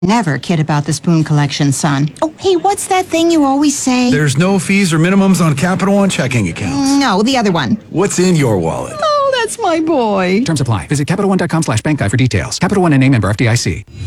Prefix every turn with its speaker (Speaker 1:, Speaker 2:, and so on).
Speaker 1: Never kid about the spoon collection, son. Oh, hey, what's that thing you always say?
Speaker 2: There's no fees or minimums on Capital One checking accounts.
Speaker 1: No, the other one.
Speaker 2: What's in your wallet?
Speaker 1: Oh, that's my boy.
Speaker 3: Terms apply. Visit CapitalOne.com/bankguy for details. Capital One and a member FDIC.